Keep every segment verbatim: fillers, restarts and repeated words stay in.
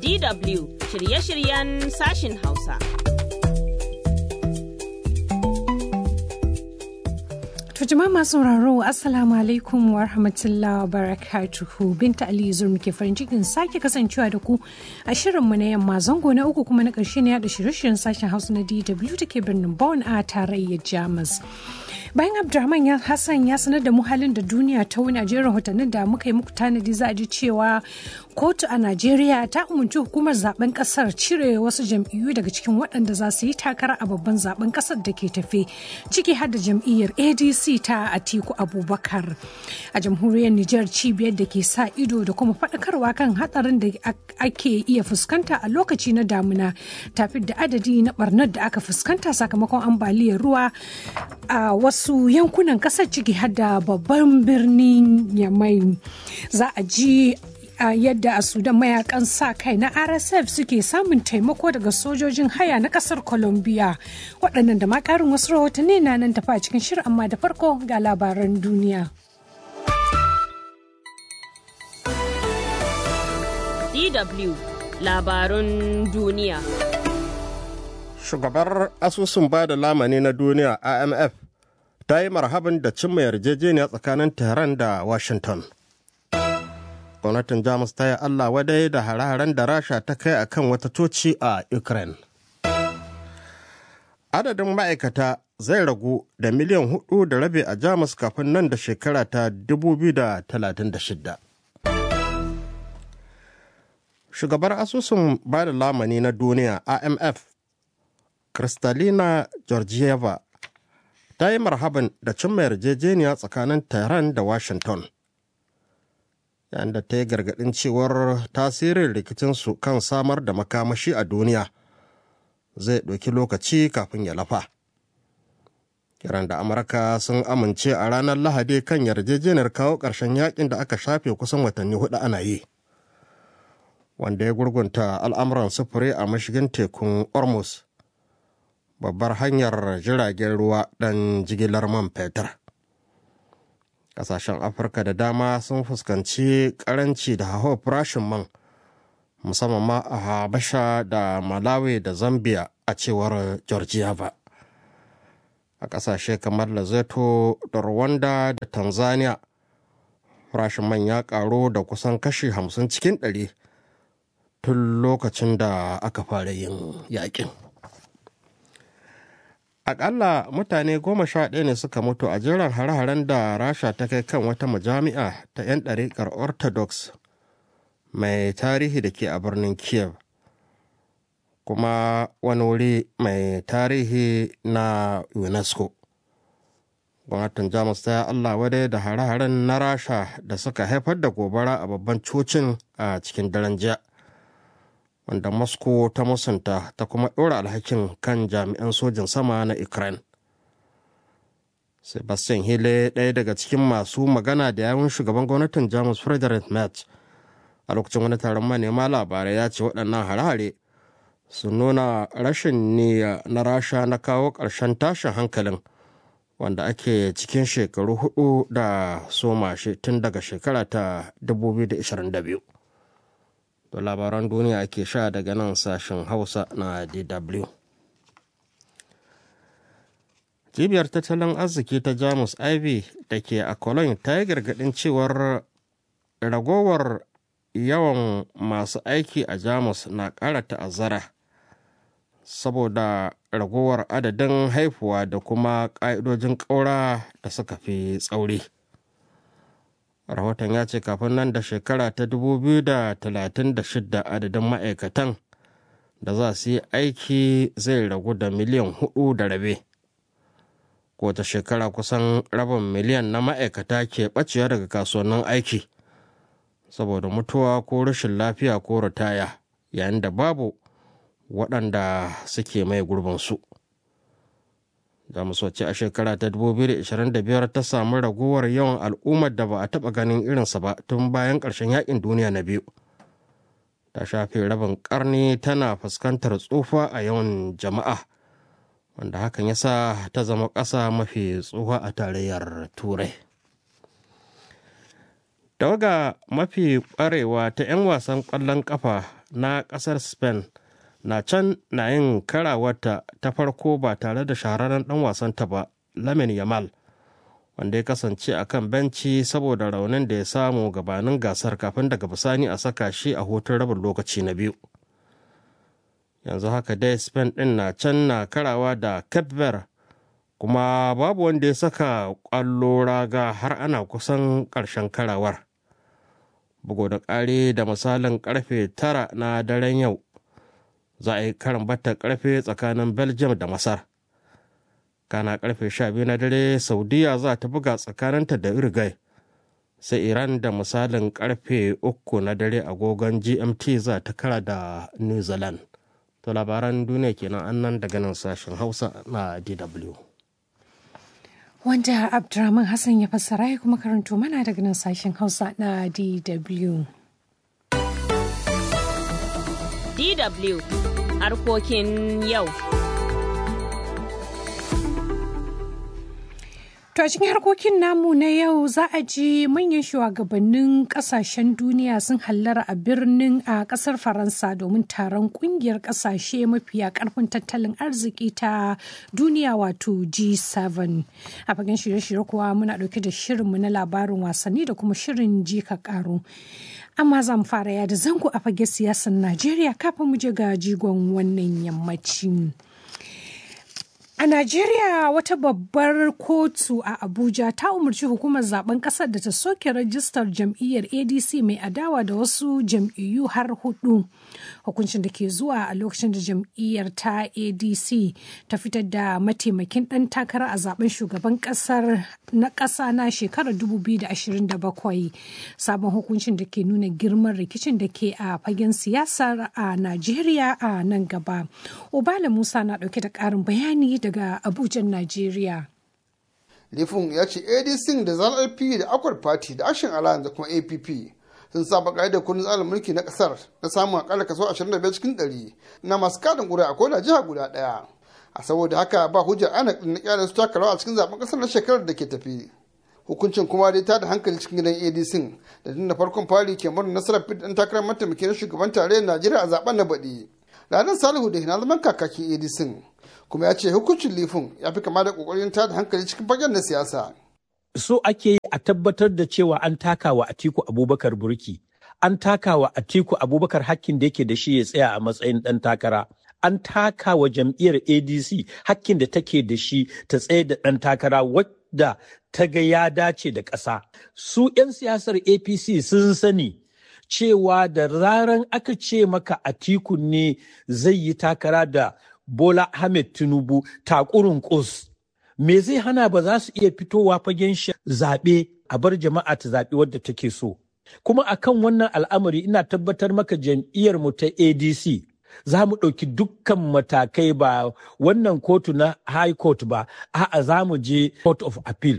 D W shirye-shiryen sashin Hausa. To jama'a masu sauraro Assalamu alaikum wa rahmatullahi wa barakatuhu. Binta Ali Zur muke farin cikin sake kasancewa da ku a shirinmu na yamma zango na uku kuma na ƙarshe ne da shirye-shiryen sashen Hausa na D W da ke birnin Bonn a tarayyar Jamus. Bayan Abdulrahman ya Hassan ya sanar da mu halin da duniya ta wuni a jerin rahotannin da muka yi muku tanadi, za a ji cewa kotu a Najeriya ta umarci hukumar zaben kasar cire wasu jam'iyyu daga cikin waɗanda za su yi takara a babban zaben kasar da ke tafe, ciki har da jam'iyyar A D C ta Atiku Abubakar. A jamhuriyar Nijar, cibiyar da ke sa ido da kuma faɗakarwa kan hatsarin da ake iya fuskanta a lokaci na damuna ta da adadi na barnar da aka fuskanta sakamakon ambaliyar ruwa a wasu su yankunan kasar, ciki har da babban birnin Yamai. Za a ji a yadda a Sudan mayakan sa kai na R S F suke samun taimako daga sojojin haya na kasar Colombia. Waɗannan da makarin wasu rahotanni na nan tafa a cikin shirin, amma da farko ga labaran duniya. D W labarun duniya. Shugabar asusun bada lamani na duniya I M F ta yi marhaban da cimma yarjejeniya tsakanin Tehran da Washington. Gwamnatin Jamus ta yi Allah wadai da hare-haren da Rasha ta kai a kan wata coci a Ukraine. Adadin ma'aikata zai ragu da miliyan hudu da rabi a Jamus kafin nan da shekara ta dubu biyu da talatin da shida. Shugabar asusun bada lamani na duniya I M F, Kristalina Georgieva, ta yi marhaban da cimma yarjejeniya tsakanin Tehran da Washington, yayin da ta yi gargaɗin cewar tasirin rikicinsu kan samar da makamashi a duniya zai ɗauki lokaci kafin ya lafa. Kiran da Amurka sun amince a ranar Lahadi kan yarjejeniyar kawo ƙarshen yakin da aka shafe kusan watanni hudu ana yi, wanda ya gurgunta al'amuran sufuri a mashigin tekun Hormuz, babbar hanyar jiragen ruwa ɗan jigilar man fetur. Ƙasashen Afirka da dama sun fuskanci ƙaranci da hauhawar farashin man, musamman ma a Habasha da Malawi da Zambia, a cewar Georgieva. A ƙasashe kamar Lesotho da Rwanda da Tanzania, farashin man ya ƙaru da kusan kashi hamsin cikin ɗari tun lokacin da aka fara yin yaƙin. Aƙalla mutane goma sha ɗaya ne suka mutu a jerin hare-haren da Rasha ta kai kan wata majami'a ta 'yan ɗariƙar Orthodox mai tarihi da ke a birnin Kiev, kuma wani wuri mai tarihi na UNESCO. Gwamnatin Jamus ta yi Allah wadai da hare-haren na Rasha da suka haifar da gobara a babban cocin a cikin daren jiya, wanda Moscow ta musanta ta kuma ɗora alhakin kan jami'an sojin sama na Ukraine. Sebastian Hille, ɗaya daga cikin masu magana da yawun shugaban gwamnatin Jamus Friedrich Merz, a lokacin wani taron manema labarai ya ce waɗannan hare-hare sun nuna rashin niyya na Rasha na kawo ƙarshen tashin hankalin wanda ake cikin shekaru hudu da soma shi tun daga shekara ta dubu biyu da ashirin da biyu. To labaran duniya ake sha daga nan sashen Hausa na D W. Cibiyar tattalin arziki ta Jamus I B da ke a Cologne ta yi gargaɗin cewar ragowar yawan masu aiki a Jamus na ƙara ta'azzara saboda ragowar adadin haifuwa da kuma ƙa'idojin ƙaura da suka fi tsauri. Rahoton ya ce kafin nan da shekara ta dubu biyu da talatin da shida adadin ma'aikatan da za su yi aiki zai ragu da miliyan hudu da rabe. Kowace shekara kusan rabin miliyan na ma'aikata ke ɓacewa daga kasuwannin aiki saboda mutuwa ko rashin lafiya ko ritaya, yayin da babu waɗanda suke mai gurbinsu. Jamus wacce a shekara ta dubu biyu da ashirin da biyar ta samu raguwar yawan al'ummar da ba a taɓa ganin irinsa ba tun bayan ƙarshen yaƙin duniya na biyu. Ta shafe rabin ƙarni tana fuskantar tsufa a yawan jama'a, wanda hakan ya sa ta zama ƙasa mafi tsufa a tarayyar Turai. Tawaga mafi ƙwarewa ta 'yan wasan ƙwallon ƙafa na ƙasar Spain na can na yin karawarta ta farko ba tare da shahararren ɗan wasanta ba, Lamine Yamal, wanda ya kasance a kan benci saboda raunin da ya samu gabanin gasar kafin daga bisani a saka shi a hutun rabin lokaci na biyu. Yanzu haka dai Spain ɗin na can na karawa da Cape Verde, kuma babu wanda ya saka ƙwallo raga har ana kusan ƙarshen karawar. Bugu da ƙari da misalin ƙarfe tara na daren yau za a yi karin bata ƙarfe tsakanin Belgium da Masar. Kana ƙarfe sha biyu na dare Saudiya za ta buga tsakaninta da Uruguay, sai Iran da misalin ƙarfe uku na dare agogon G M T za ta kara da New Zealand. To labaran duniya kenan annan daga nan sashen Hausa na D W. Wanda Abdurrahman Hassan ya fassara ya kuma karanto mana daga nan sashen Hausa na D W. D W harkokin yau. To a cikin harkokin namu na yau za a ji manyan shugabannin kasashen duniya sun hallara a birnin a kasar Faransa domin taron kungiyar kasashe mafiya karfin tattalin arziki ta duniya wato G seven. A fagen shirye-shirye kuwa muna dauke da shirinmu na labarin wasanni da kuma shirin jika karo. Amma zan fara yada zango a fagen siyasar Najeriya kafin mu je ga jigon wannan yammaci. A Najeriya wata babbar kotu a Abuja ta umarci hukumar zaben kasar da ta soke rajistar jam'iyyar A D C mai adawa da wasu jam'iyyu har hudu. Hukuncin da ke zuwa a lokacin da jam'iyyar ta A D C ta fitar da mataimakin ɗan takara a zaben shugaban kasar na ƙasa na shekarar dubu biyu da ashirin da bakwai. Sabon hukuncin da ke nuna girman rikicin da ke a fagen siyasar a Najeriya a nan gaba. Obala Musa na ɗauke da ƙarin bayani daga Abuja, Najeriya. Lifin ya ce A D C da Z L P da Accord Party da Action Alliance da kuma A P P sun saba ƙa'idar kundin tsarin mulki na ƙasar na samun akalla kaso ashirin da biyar cikin ɗari na masu kaɗin ƙuri'a ko da jiha guda ɗaya. A saboda haka ba hujjar ana na ƙyale su taka rawa a cikin zaben ƙasar na shekarar da ke tafi. Hukuncin kuma dai ta da hankali cikin gidan A D C da tun da farkon fari ke murnar nasarar fit ɗan takarar mataimaki na shugaban tarayyar Najeriya a zaben na baɗi. Ladan Salihu da na zaman kakakin A D C kuma ya ce hukuncin lifin ya fi kama da kokarin tada hankali cikin fagen na siyasa. So ake yi a tabbatar da cewa an taka wa Atiku Abubakar burki, an taka wa Atiku Abubakar hakkin da yake da shi ya tsaya a matsayin ɗan takara, an taka wa jam'iyyar A D C hakkin da take da shi ta tsaye da ɗan takara wadda ta ga ya dace da ƙasa. Su 'yan siyasar A P C sun sani cewa da zaran aka ce maka Atiku ne zai yi takara da Bola Ahmed Tinubu takurin kus. Me zai hana ba za su iya fitowa fagen zaɓe a bar jama'a ta zaɓi wadda take so. Kuma akan wannan al'amari ina tabbatar maka jam'iyyar mu ta A D C za mu ɗauki dukkan matakai ba wannan kotu na High Court ba, a'a za mu je Court of Appeal,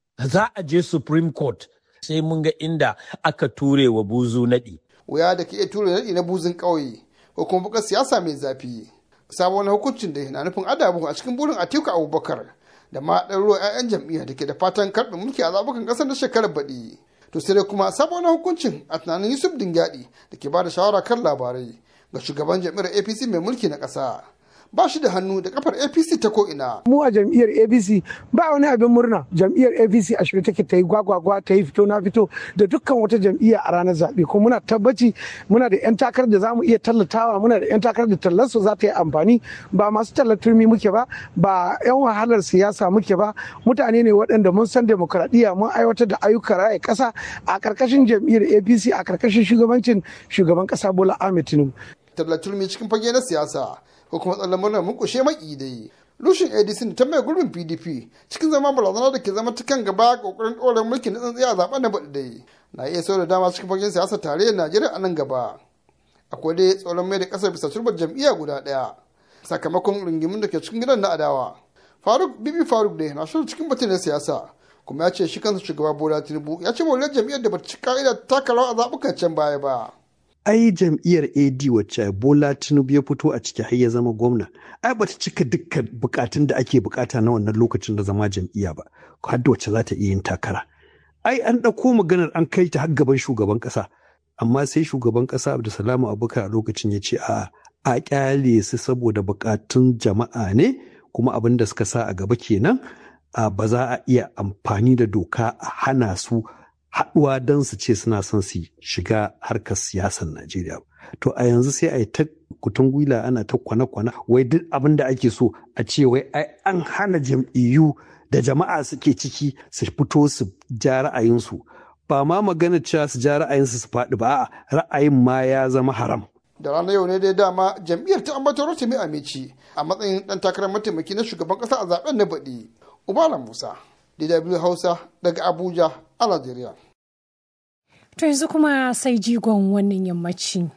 za a je Supreme Court sai mun ga inda aka ture wa buzu naɗi. Wuya da ke iya ture naɗi na buzun ƙauye ko kuma buƙar siyasa mai zafi. Sabon hukuncin da na nufin adabu a cikin burin Atiku Abubakar da ma ɗaruruwa 'ya'yan jam'iyya da ke da fatan karɓe mulki a zaɓukan ƙasar na shekarar baɗi. To sai dai kuma sabon hukuncin a tunanin Yusuf Dingyadi da ke ba da shawara kan labarai ga shugaban jam'iyyar A P C mai mulki na ƙasa. Ba shi da hannu da kafar A P C ta ko'ina. Mu a jam'iyyar A P C ba wani abin murna. Jam'iyyar A P C a shirye take ta yi gwagwagwa ta yi fito na fito da dukkan wata jam'iyya a ranar zaɓe. Kuma muna tabbaci muna da 'yan takarar da za mu iya tallatawa, muna da 'yan takarar da tallarsu za ta yi amfani. Ba masu tallar turmi muke ba, ba 'yan wahalar siyasa muke ba. Mutane ne waɗanda mun san demokuraɗiyya, mun aiwatar da ayyukan raya ƙasa a ƙarƙashin jam'iyyar A P C a ƙarƙashin shugabancin shugaban ƙasa Bola Ahmed Tinubu. Tallar turmi cikin fage na siyasa. Ko kuma tsallan murnar mukushe maƙidai. Lushin A D C ta mai gurbin P D P cikin zama barazana da ke zama ta kan gaba kokarin ɗorin mulkin na tsantsiya a zaben da baɗi dai na iya sau da dama cikin fagen siyasar tarayyar Najeriya a nan gaba. Akwai dai tsoron mai da ƙasar bisa turbar jam'iyya guda ɗaya sakamakon rigimin da ke cikin gidan na adawa. Faruk Bibi Faruk dai na shirin cikin batun na siyasa kuma ya ce shi kansa shugaba Bola Tinubu ya ce mawaliyar jam'iyyar da bata ci ka'ida taka rawa a zaɓukan can baya ba. Ai jam'iyyar A D wacce Bola Tinubu ya fito a ciki har ya zama gwamna, ai bata cika dukkan bukatun da ake bukata na wannan lokacin da zama jam'iyya ba, har da wacce za ta iya yin takara. ai an ɗauko maganar an kai ta har gaban shugaban ƙasa, amma sai shugaban ƙasa Abdulsalam Abubakar a lokacin ya ce a a ƙyale su saboda buƙatun jama'a ne, kuma abin da suka sa a gaba kenan, a ba za a iya amfani da doka a hana su haɗuwa don su ce suna son su shiga harkar siyasar Najeriya. To a yanzu sai a yi ta kutun gwila ana ta kwana-kwana wai duk abin da ake so a ce wai an hana jam'iyyu da jama'a suke ciki su fito su ja ra'ayinsu. Ba ma magana cewa su ja ra'ayinsu su faɗi ba, ra'ayin ma ya zama haram. Da ranar yau ne dai dama jam'iyyar ta ambatar Rotimi Amici a matsayin ɗan takarar mataimaki na shugaban ƙasa a zaben na baɗi. Ubala Musa, D W Hausa daga Abuja a Najeriya. To yanzu kuma sai jigon wannan yammaci.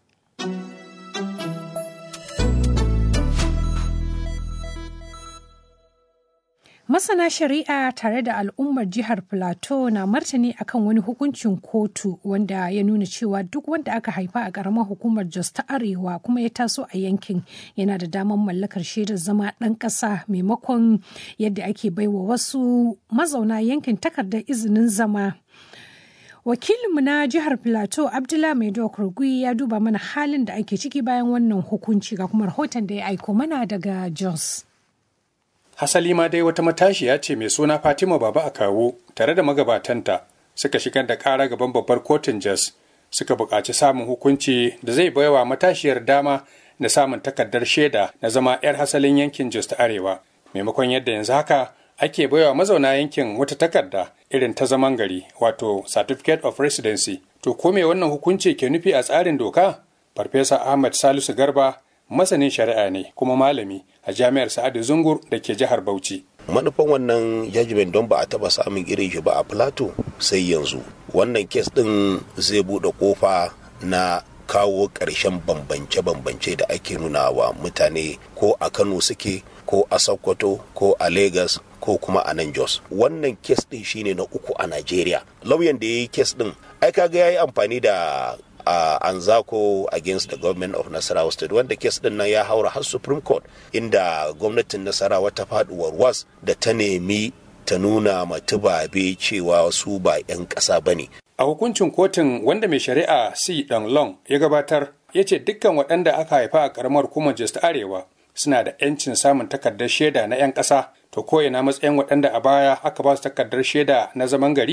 Masana shari'a tare da al'ummar jihar Plateau na martani akan wani hukuncin kotu wanda ya nuna cewa duk wanda aka haifa a ƙaramar hukumar Jos ta Arewa kuma ya taso a yankin yana da damar mallakar shaidar zama ɗan ƙasa maimakon yadda ake baiwa wasu mazauna yankin takardar izinin zama. Wakilinmu na jihar Plateau Abdullah Maido Kurgui ya duba mana halin da ake ciki bayan wannan hukunci ga kuma rahoton da ya aiko mana daga Jos. Hasali ma dai wata matashiya ce mai suna Fatima Baba Akawo tare da magabatanta suka shigar da ƙara gaban babbar kotun Jos suka buƙaci samun hukunci da zai baiwa matashiyar dama na samun takardar shaida na zama 'yar hasalin yankin Jos ta Arewa maimakon yadda yanzu haka ake baiwa mazauna yankin wata takarda irin ta zaman gari wato Certificate of Residency. To ko me wannan hukunci ke nufi a tsarin doka? Farfesa Ahmad Salisu Garba masanin shari'a ne kuma malami a jami'ar Sa'adu Zungur da ke jihar Bauchi. Manufan wannan judgment don ba a taba samun irin shi ba a Plateau sai yanzu. Wannan kes din zai bude kofa na kawo ƙarshen bambance-bambance da ake nuna wa mutane ko a Kano suke ko a Sokoto ko a Lagos ko kuma a nan Jos. Wannan kes din shine na uku a Najeriya. Lauyan da ya yi kes din ai kaga ya yi amfani da Uh, Anzako against the government of Nasarawa State wanda kes din nan ya haura har Supreme Court inda gwamnatin Nasarawa ta faduwar was da ta nemi ta nuna matubabe cewa su ba 'yan ƙasa ba ne. A hukuncin kotun wanda mai shari'a C. Long ya gabatar ya ce dukkan waɗanda aka haifa a ƙaramar hukumar Jos ta Arewa suna da 'yancin samun takardar shaida na 'yan ƙasa to ko ina matsayin waɗanda a baya aka ba su takardar shaida na zaman gari